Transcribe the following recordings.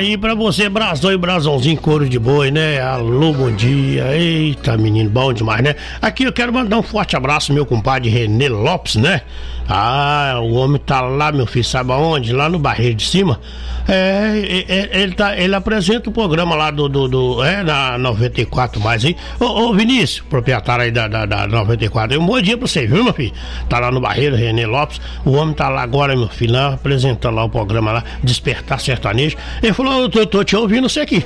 aí pra você, brasão e brasãozinho, couro de boi, né? Alô, bom dia. Eita, menino, bom demais, né? Aqui eu quero mandar um forte abraço, meu compadre Renê Lopes, né? Ah, o homem tá lá, meu filho, sabe aonde? Lá no Barreiro de Cima. Ele apresenta o programa lá na 94 mais aí. Ô Vinícius, proprietário aí da 94. Um bom dia pra você, viu, meu filho? Tá lá no Barreiro, Renê Lopes. O homem tá lá agora, meu filho, lá, apresentando lá o programa lá, Despertar Sertanejo. Ele falou, eu tô te ouvindo você aqui.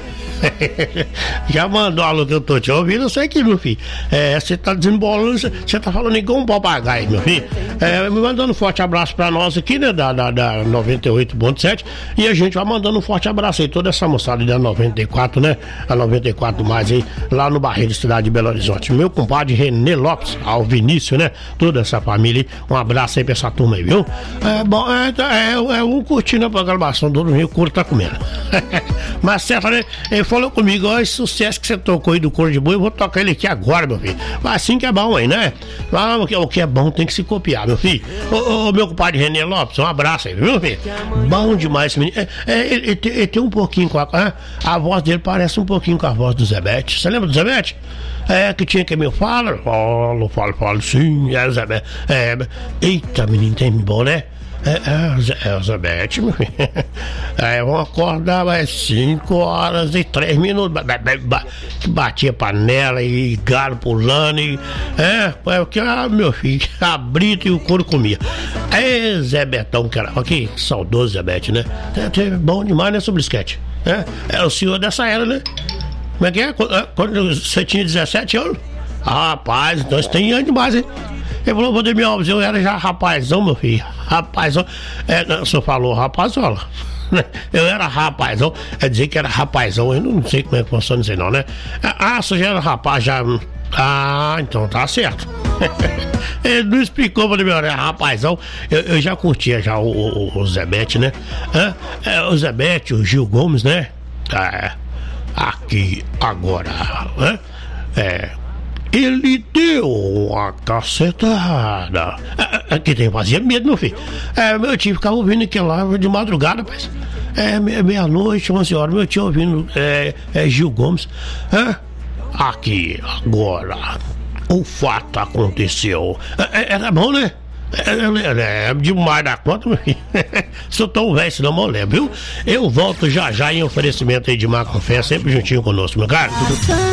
Já mandou alô que eu tô te ouvindo você aqui, meu filho. Você tá desembolando, você tá falando igual um papagaio, meu filho. Me mandando um forte abraço pra nós aqui, né, da 98.7. E a gente vai mandando um forte abraço aí, toda essa moçada da 94, né? A 94 mais aí, lá no Barreiro, cidade de Belo Horizonte. Meu compadre Renê Lopes, ao Vinícius, né? Toda essa família aí. Um abraço aí pra essa turma aí, viu? Um curtindo a programação do Rio, o couro tá comendo. Mas certo, né? Ele falou comigo, ó, esse sucesso que você tocou aí do couro de boi, eu vou tocar ele aqui agora, meu filho. Mas assim que é bom aí, né? O que é bom tem que se copiar, meu filho. Ô, meu compadre Renê Lopes, um abraço aí, viu, meu filho? Bom demais esse menino. Ele tem um pouquinho com a voz dele parece um pouquinho com a voz do Zebete. Você lembra do Zebete? Que tinha que me fala, falo, sim, o Zebete. Eita, menino, tem bom, né? O Zebete, meu filho. Vamos acordar às 5h03. Batia panela e galho pulando. Porque, meu filho, a brita e o couro comia. Zebetão, que era. Que saudoso Zebete, né? Bom demais, né, sobre esquete? É o senhor dessa era, né? Como é que é? Quando você tinha 17 anos? Rapaz, então você tem anos demais, hein? Ele falou, Valdemir Alves, eu era já rapazão, meu filho. Rapazão. O senhor falou rapazola. Eu era rapazão. É dizer que era rapazão. Eu não sei como é que funciona isso aí, não, né? O senhor já era rapaz, já. Então tá certo. Ele não explicou pra mim, era rapazão. Eu já curtia já o Zebete, né? O Zebete, o Gil Gomes, né? Aqui, agora. Ele deu uma cacetada. Que tem fazia medo, meu filho. Meu tio ficava ouvindo aquilo lá de madrugada, rapaz. Meia-noite, 11 horas, meu tio ouvindo Gil Gomes. Aqui, agora, o fato aconteceu. Era bom, né? Demais da conta, meu filho. Sou tão velho, se não me lembro, viu? Eu volto já em oferecimento aí de Macofé, sempre juntinho conosco, meu cara.